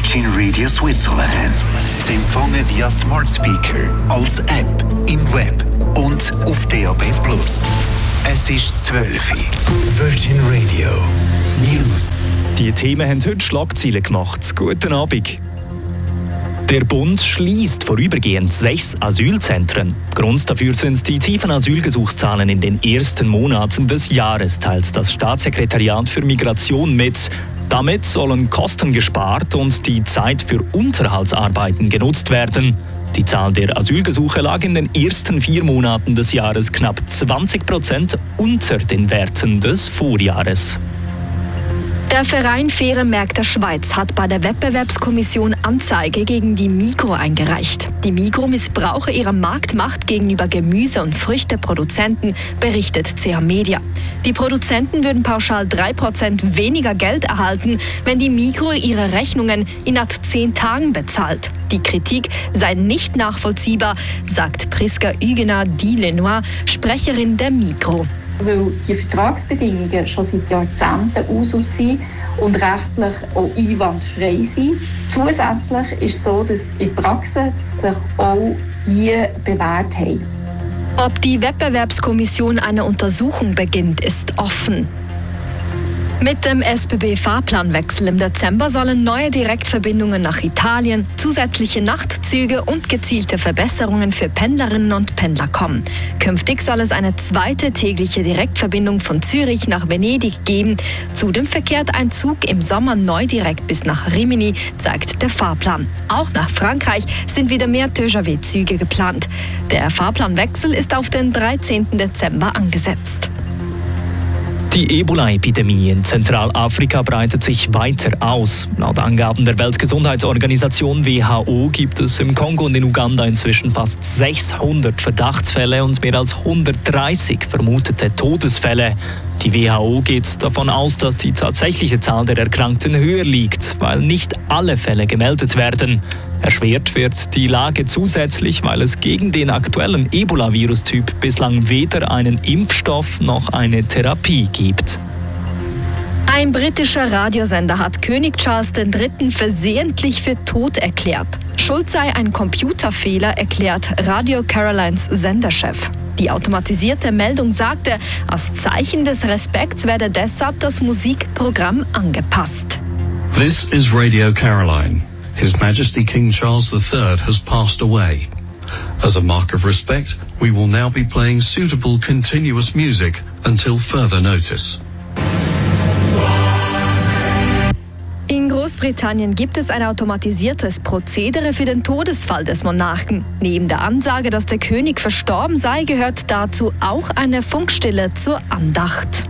Virgin Radio Switzerland. Sie empfangen via Smart Speaker, als App, im Web und auf DAB+. Es ist 12 Uhr. Virgin Radio News. Die Themen haben heute Schlagzeilen gemacht. Guten Abend. Der Bund schließt vorübergehend 6 Asylzentren. Grund dafür sind die tiefen Asylgesuchszahlen in den ersten Monaten des Jahres, teilt das Staatssekretariat für Migration mit. Damit sollen Kosten gespart und die Zeit für Unterhaltsarbeiten genutzt werden. Die Zahl der Asylgesuche lag in den ersten 4 Monaten des Jahres knapp 20% unter den Werten des Vorjahres. Der Verein Faire Märkte Schweiz hat bei der Wettbewerbskommission Anzeige gegen die Migros eingereicht. Die Migros missbrauche ihre Marktmacht gegenüber Gemüse- und Früchteproduzenten, berichtet CH Media. Die Produzenten würden pauschal 3% weniger Geld erhalten, wenn die Migros ihre Rechnungen innerhalb 10 Tagen bezahlt. Die Kritik sei nicht nachvollziehbar, sagt Priska Huguenard-Dilenois, Sprecherin der Migros. Weil die Vertragsbedingungen schon seit Jahrzehnten Usus sind und rechtlich auch einwandfrei sind. Zusätzlich ist es so, dass in der Praxis sich auch die bewährt haben. Ob die Wettbewerbskommission eine Untersuchung beginnt, ist offen. Mit dem SBB-Fahrplanwechsel im Dezember sollen neue Direktverbindungen nach Italien, zusätzliche Nachtzüge und gezielte Verbesserungen für Pendlerinnen und Pendler kommen. Künftig soll es eine zweite tägliche Direktverbindung von Zürich nach Venedig geben. Zudem verkehrt ein Zug im Sommer neu direkt bis nach Rimini, zeigt der Fahrplan. Auch nach Frankreich sind wieder mehr TGV-Züge geplant. Der Fahrplanwechsel ist auf den 13. Dezember angesetzt. Die Ebola-Epidemie in Zentralafrika breitet sich weiter aus. Laut Angaben der Weltgesundheitsorganisation WHO gibt es im Kongo und in Uganda inzwischen fast 600 Verdachtsfälle und mehr als 130 vermutete Todesfälle. Die WHO geht davon aus, dass die tatsächliche Zahl der Erkrankten höher liegt, weil nicht alle Fälle gemeldet werden. Erschwert wird die Lage zusätzlich, weil es gegen den aktuellen Ebola-Virustyp bislang weder einen Impfstoff noch eine Therapie gibt. Ein britischer Radiosender hat König Charles III. Versehentlich für tot erklärt. Schuld sei ein Computerfehler, erklärt Radio Carolines Senderchef. Die automatisierte Meldung sagte, als Zeichen des Respekts werde deshalb das Musikprogramm angepasst. This is Radio Caroline. His Majesty King Charles III has passed away. As a mark of respect, we will now be playing suitable continuous music until further notice. In Großbritannien gibt es ein automatisiertes Prozedere für den Todesfall des Monarchen. Neben der Ansage, dass der König verstorben sei, gehört dazu auch eine Funkstille zur Andacht.